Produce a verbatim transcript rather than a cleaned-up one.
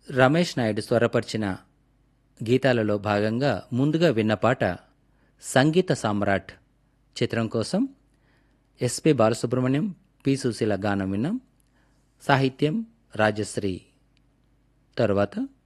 రమేష్ నాయుడు స్వరపరిచిన గీతాలలో భాగంగా ముందుగా విన్న పాట సంగీత సామ్రాట్ చిత్రం కోసం ఎస్పి బాలసుబ్రహ్మణ్యం, పి సుశీల గానం విన్నాం. సాహిత్యం రాజశ్రీ. తరువాత